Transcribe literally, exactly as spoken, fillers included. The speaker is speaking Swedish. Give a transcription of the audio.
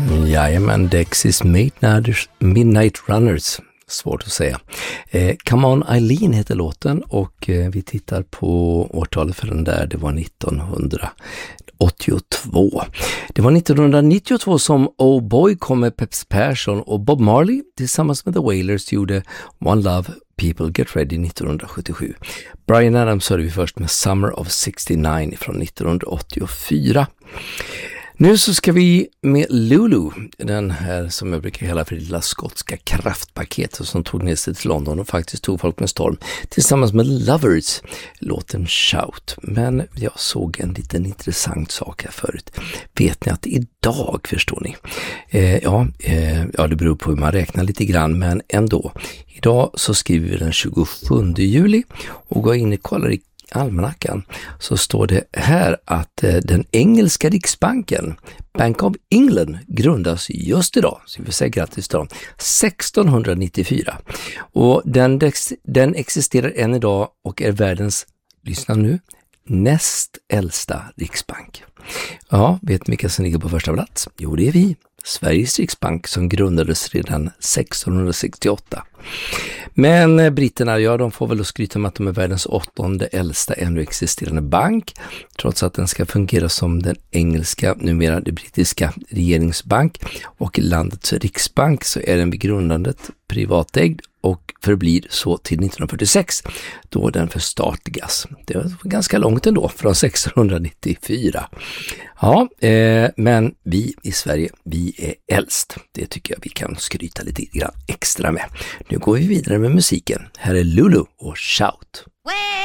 Jajamän, Dexys Midnight, Midnight Runners. Svårt att säga. Eh, Come On Eileen heter låten och eh, vi tittar på årtalet för den där. Det var nittonhundraåttiotvå. Det var nittonhundranittiotvå som Oh Boy kom med Peps Persson och Bob Marley tillsammans med The Wailers gjorde One Love People Get Ready nittonhundrasjuttiosju. Bryan Adams hörde vi först med Summer of sextionio från nittonhundraåttiofyra. Nu så ska vi med Lulu, den här som jag brukar kalla för det lilla skotska kraftpaketet som tog ner sig till London och faktiskt tog folk med storm tillsammans med Lovers, låten Shout. Men jag såg en liten intressant sak här förut. Vet ni att idag, förstår ni, eh, ja, eh, ja det beror på hur man räknar lite grann, men ändå. Idag så skriver vi den tjugosjunde juli och går in och kollar i almanackan, så står det här att eh, den engelska riksbanken Bank of England grundas just idag, så vi får säga grattis till dem, sextonhundranittiofyra, och den, den existerar än idag och är världens, lyssna nu, näst äldsta riksbank. Ja, vet ni vilka som ligger på första plats? Jo, det är vi, Sveriges riksbank, som grundades redan sextonhundrasextioåtta. Men britterna, ja, de får väl skryta med att de är världens åttonde äldsta ännu existerande bank, trots att den ska fungera som den engelska, numera det brittiska regeringsbank, och landets riksbank så är den vid grundandet privatägd och förblir så till nittonhundrafyrtiosex då den förstatligas. Det var ganska långt ändå, från sextonhundranittiofyra. Ja, eh, men vi i Sverige, vi är äldst. Det tycker jag vi kan skryta lite grann extra med. Nu går vi vidare med musiken. Här är Lulu och Shout.